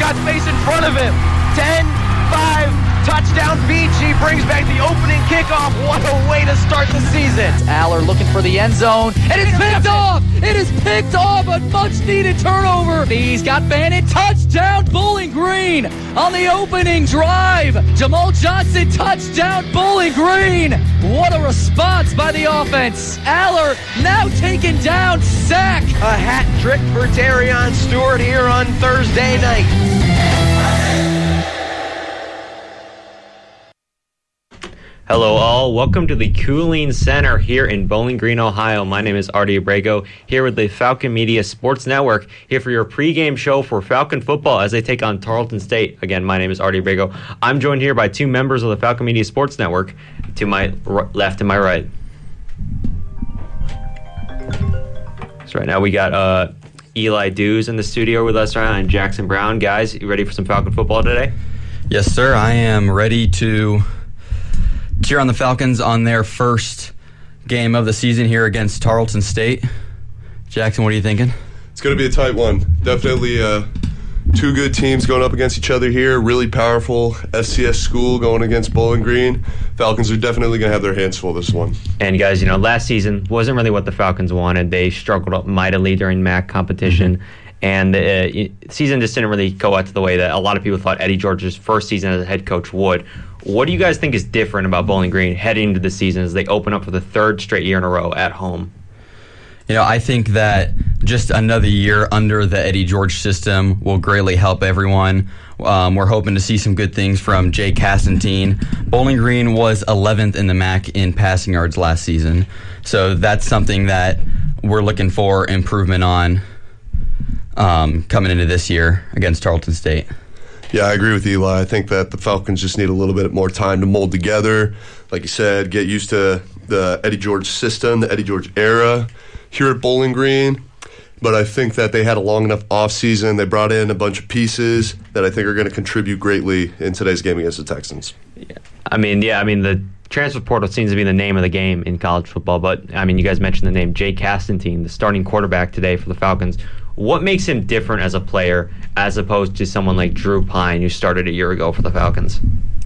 got space in front of him. 10, 5, touchdown Beachy brings back the opening kickoff. What a way to start the season. Aller looking for the end zone, and it's picked off! It is picked off, a much-needed turnover. He's got Bannon, touchdown Bowling Green on the opening drive. Jamal Johnson, touchdown Bowling Green. What a response by the offense. Aller now taken down, sack. A hat trick for Terrion Stewart here on Thursday night. Hello all, welcome to the Cooling Center here in Bowling Green, Ohio. My name is Artie Abrego, here with the Falcon Media Sports Network, here for your pregame show for Falcon football as they take on Tarleton State. Again, my name is Artie Abrego. I'm joined here by two members of the Falcon Media Sports Network, to my left and my right. So right now we got Eli Dews in the studio with us right now, and Jackson Brown. Guys, you ready for some Falcon football today? Yes, sir. I am ready to cheer on the Falcons on their first game of the season here against Tarleton State. Jackson, what are you thinking? It's going to be a tight one. Definitely two good teams going up against each other here. Really powerful FCS school going against Bowling Green. Falcons are definitely going to have their hands full this one. And guys, you know, last season wasn't really what the Falcons wanted. They struggled up mightily during MAC competition. And the season just didn't really go out to the way that a lot of people thought Eddie George's first season as a head coach would. What do you guys think is different about Bowling Green heading into the season as they open up for the third straight year in a row at home? You know, I think that just another year under the Eddie George system will greatly help everyone. We're hoping to see some good things from Jay Castantine. Bowling Green was 11th in the MAC in passing yards last season. So that's something that we're looking for improvement on coming into this year against Tarleton State. Yeah, I agree with Eli. I think that the Falcons just need a little bit more time to mold together. Like you said, get used to the Eddie George system, the Eddie George era here at Bowling Green. But I think that they had a long enough offseason. They brought in a bunch of pieces that I think are going to contribute greatly in today's game against the Texans. Yeah, I mean, the transfer portal seems to be the name of the game in college football. But, I mean, you guys mentioned the name Jay Castantine, the starting quarterback today for the Falcons. What makes him different as a player as opposed to someone like Drew Pine, who started a year ago for the Falcons?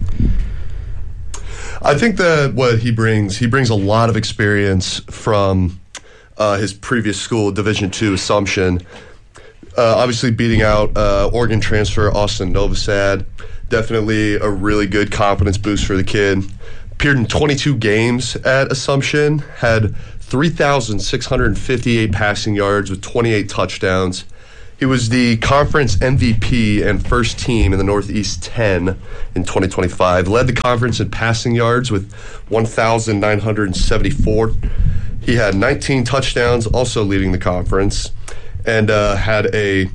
I think that what he brings a lot of experience from his previous school, Division II Assumption. Obviously beating out Oregon transfer Austin Novosad. Definitely a really good confidence boost for the kid. Appeared in 22 games at Assumption, had 3,658 passing yards with 28 touchdowns. He was the conference MVP and first team in the Northeast 10 in 2025. Led the conference in passing yards with 1,974. He had 19 touchdowns, also leading the conference, and had a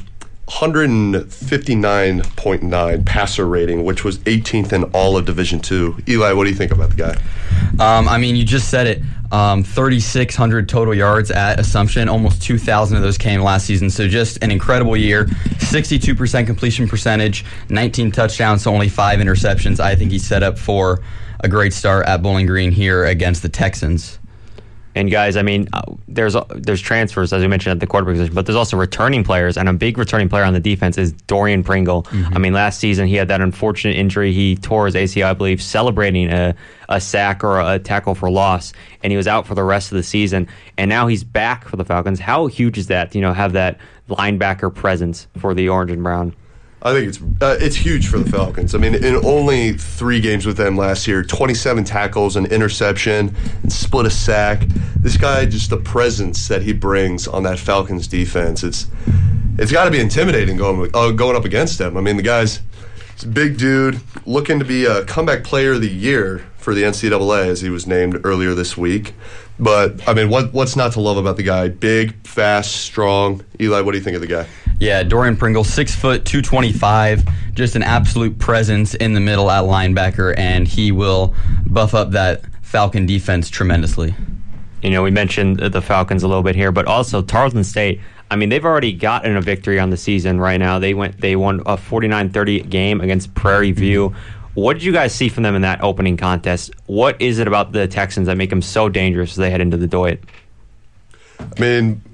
159.9 passer rating, which was 18th in all of Division II. Eli, what do you think about the guy? I mean, you just said it. 3,600 total yards at Assumption. Almost 2,000 of those came last season. So just an incredible year. 62% completion percentage, 19 touchdowns, so only 5 interceptions. I think he's set up for a great start at Bowling Green here against the Texans. And guys, I mean, there's transfers, as we mentioned, at the quarterback position, but there's also returning players, and a big returning player on the defense is Dorian Pringle. I mean, last season he had that unfortunate injury. He tore his ACL, I believe, celebrating a sack or a tackle for loss, and he was out for the rest of the season. And now he's back for the Falcons. How huge is that, have that linebacker presence for the orange and brown? I think it's huge for the Falcons. I mean, in only 3 games with them last year, 27 tackles, an interception, and split a sack. This guy, just the presence that he brings on that Falcons defense, it's got to be intimidating going up against him. I mean, the guy's a big dude, looking to be a comeback player of the year for the NCAA, as he was named earlier this week. But, I mean, what's not to love about the guy? Big, fast, strong. Eli, what do you think of the guy? Yeah, Dorian Pringle, 6 foot, 225, just an absolute presence in the middle at linebacker, and he will buff up that Falcon defense tremendously. We mentioned the Falcons a little bit here, but also Tarleton State. I mean, they've already gotten a victory on the season right now. They won a 49-30 game against Prairie View. What did you guys see from them in that opening contest? What is it about the Texans that make them so dangerous as they head into the Doyet? I mean,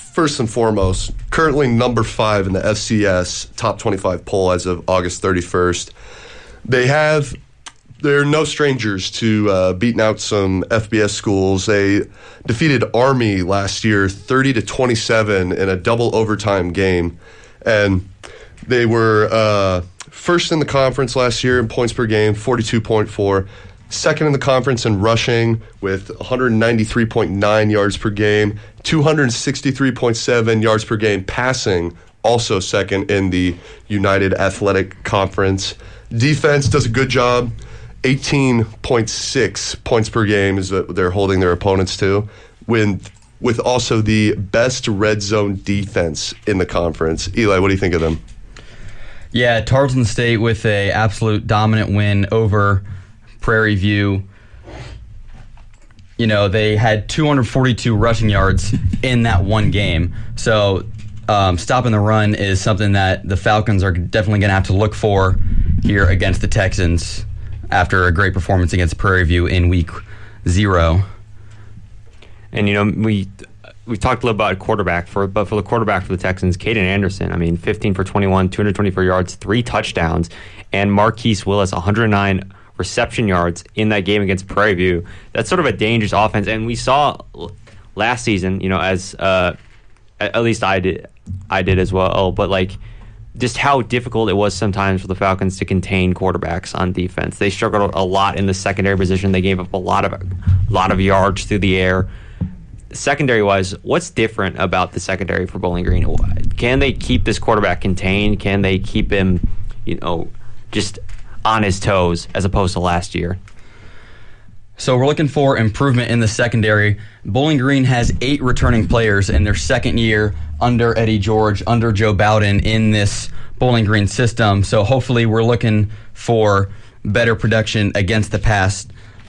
first and foremost, currently number 5 in the FCS top 25 poll as of August 31st. They're no strangers to beating out some FBS schools. They defeated Army last year 30-27 in a double overtime game. And they were first in the conference last year in points per game, 42.4. Second in the conference in rushing with 193.9 yards per game, 263.7 yards per game passing, also second in the United Athletic Conference. Defense does a good job. 18.6 points per game is what they're holding their opponents to, with also the best red zone defense in the conference. Eli, what do you think of them? Yeah, Tarleton State with a absolute dominant win over Prairie View. You know, they had 242 rushing yards in that one game. So stopping the run is something that the Falcons are definitely going to have to look for here against the Texans after a great performance against Prairie View in week 0. And, you know, we talked a little about quarterback, but for the quarterback for the Texans, Caden Anderson, I mean, 15 for 21, 224 yards, 3 touchdowns, and Marquise Willis, 109 reception yards in that game against Prairie View. That's sort of a dangerous offense, and we saw last season, you know, as at least I did as well, but like just how difficult it was sometimes for the Falcons to contain quarterbacks on defense. They struggled a lot in the secondary position. They gave up a lot of yards through the air. Secondary-wise, what's different about the secondary for Bowling Green? Can they keep this quarterback contained? Can they keep him, you know, just on his toes as opposed to last year? So we're looking for improvement in the secondary. Bowling Green has 8 returning players in their second year under Eddie George, under Joe Bowden in this Bowling Green system. So hopefully we're looking for better production against the pass.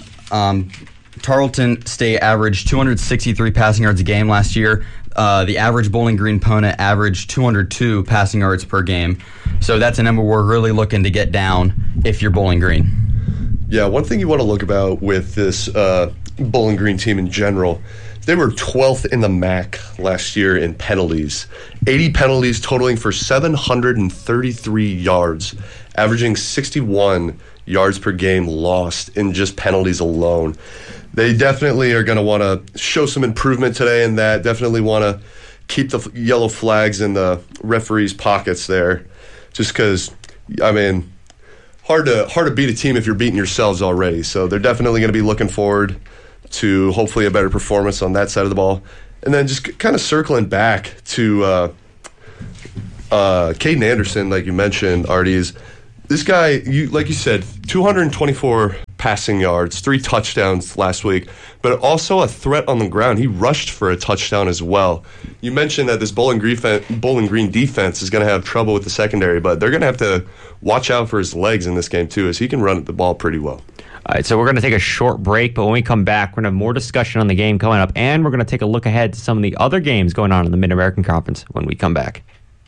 Tarleton State averaged 263 passing yards a game last year. The average Bowling Green opponent averaged 202 passing yards per game. So that's a number we're really looking to get down if you're Bowling Green. Yeah, one thing you want to look about with this Bowling Green team in general, they were 12th in the MAC last year in penalties. 80 penalties totaling for 733 yards, averaging 61 yards per game lost in just penalties alone. They definitely are going to want to show some improvement today in that. Definitely want to keep the yellow flags in the referees' pockets there. Just because, I mean, hard to beat a team if you're beating yourselves already. So they're definitely going to be looking forward to hopefully a better performance on that side of the ball. And then just kind of circling back to Caden Anderson, like you mentioned, Artie, is this guy, like you said, 224 passing yards, 3 touchdowns last week, but also a threat on the ground. He rushed for a touchdown as well. You mentioned that this Bowling Green defense is going to have trouble with the secondary, but they're going to have to watch out for his legs in this game too, as he can run the ball pretty well. All right, so we're going to take a short break, but when we come back, we're going to have more discussion on the game coming up, and we're going to take a look ahead to some of the other games going on in the Mid-American Conference when we come back.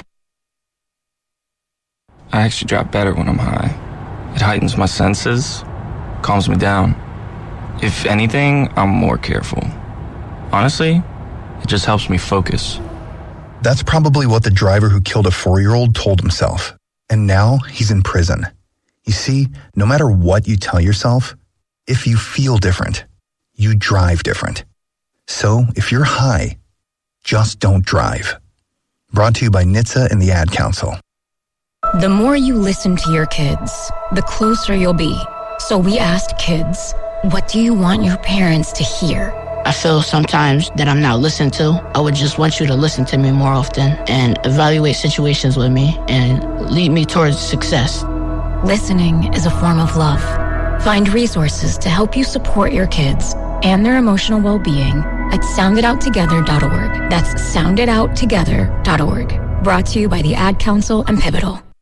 I actually drop better when I'm high. It heightens my senses, calms me down. If anything, I'm more careful. Honestly, it just helps me focus. That's probably what the driver who killed a 4-year-old told himself. And now he's in prison. You see, no matter what you tell yourself, if you feel different, you drive different. So if you're high, just don't drive. Brought to you by NHTSA and the Ad Council. The more you listen to your kids, the closer you'll be. So we asked kids, what do you want your parents to hear? I feel sometimes that I'm not listened to. I would just want you to listen to me more often and evaluate situations with me and lead me towards success. Listening is a form of love. Find resources to help you support your kids and their emotional well-being at soundidouttogether.org. That's soundidouttogether.org. Brought to you by the Ad Council and Pivotal.